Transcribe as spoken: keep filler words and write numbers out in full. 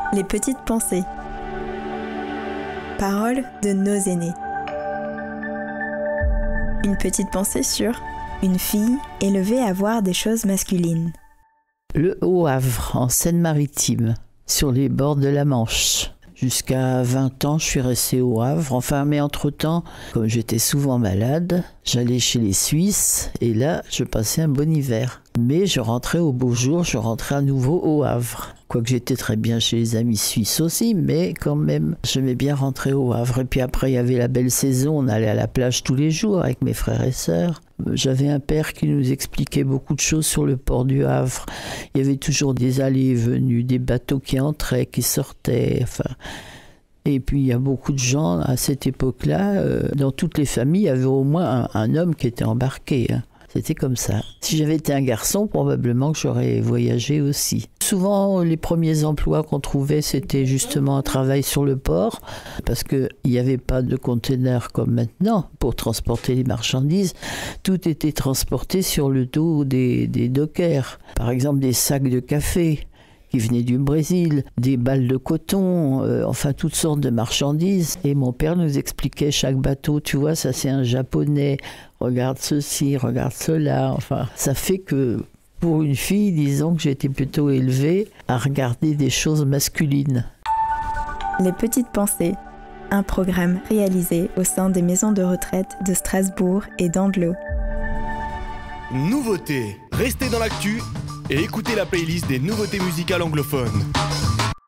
Les petites pensées. Paroles de nos aînés. Une petite pensée sur une fille élevée à voir des choses masculines. Le Haut-Havre, en Seine-Maritime, sur les bords de la Manche. Jusqu'à vingt ans, je suis restée au Havre. Enfin, mais entre-temps, comme j'étais souvent malade, j'allais chez les Suisses et là, je passais un bon hiver. Mais je rentrais au beau jour, je rentrais à nouveau au Havre. Quoique j'étais très bien chez les amis suisses aussi, mais quand même, j'aimais bien rentrer au Havre. Et puis après, il y avait la belle saison, on allait à la plage tous les jours avec mes frères et sœurs. J'avais un père qui nous expliquait beaucoup de choses sur le port du Havre. Il y avait toujours des allées et venues, des bateaux qui entraient, qui sortaient, enfin... Et puis il y a beaucoup de gens à cette époque-là, euh, dans toutes les familles, il y avait au moins un, un homme qui était embarqué. Hein. C'était comme ça. Si j'avais été un garçon, probablement que j'aurais voyagé aussi. Souvent, les premiers emplois qu'on trouvait, c'était justement un travail sur le port, parce qu'il n'y avait pas de conteneurs comme maintenant pour transporter les marchandises. Tout était transporté sur le dos des, des dockers. Par exemple, des sacs de café qui venaient du Brésil, des balles de coton, euh, enfin toutes sortes de marchandises. Et mon père nous expliquait chaque bateau, tu vois, ça c'est un japonais, regarde ceci, regarde cela. Enfin, ça fait que pour une fille, disons que j'étais plutôt élevée à regarder des choses masculines. Les petites pensées, un programme réalisé au sein des maisons de retraite de Strasbourg et d'Andelot. Nouveautés, restez dans l'actu et écoutez la playlist des nouveautés musicales anglophones.